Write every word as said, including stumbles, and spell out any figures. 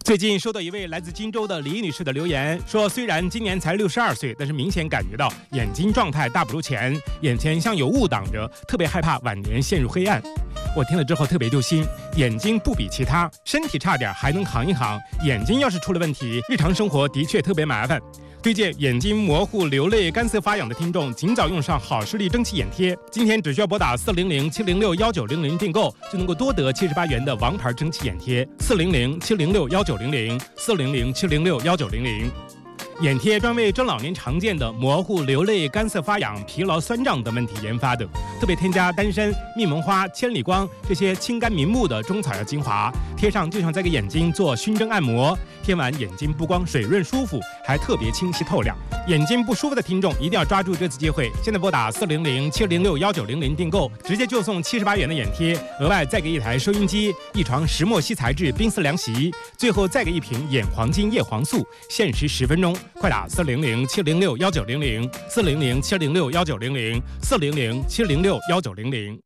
最近收到一位来自荆州的李女士的留言，说虽然今年才六十二岁，但是明显感觉到眼睛状态大不如前，眼前像有雾挡着，特别害怕晚年陷入黑暗。我听了之后特别揪心，眼睛不比其他，身体差点还能扛一扛，眼睛要是出了问题，日常生活的确特别麻烦。推荐眼睛模糊、流泪、干涩发痒的听众，尽早用上好视力蒸汽眼贴。今天只需要拨打四零零七零六幺九零零订购，就能够多得七十八元的王牌蒸汽眼贴。四零零七零六幺九零零，四零零七零六幺九零零。眼贴专为中老年常见的模糊、流泪、干涩发痒、疲劳酸胀等问题研发的，特别添加丹参、蜜蒙花、千里光这些清肝明目的中草药精华，贴上就像在给眼睛做熏蒸按摩，贴完眼睛不光水润舒服，还特别清晰透亮。眼睛不舒服的听众一定要抓住这次机会，现在拨打四零零七零六幺九零零订购，直接就送七十八元的眼贴，额外再给一台收音机、一床石墨烯材质冰丝凉席，最后再给一瓶眼黄金叶黄素，限时十分钟。快打四零零七零六幺九零零，四零零七零六幺九零零，四零零七零六幺九零零。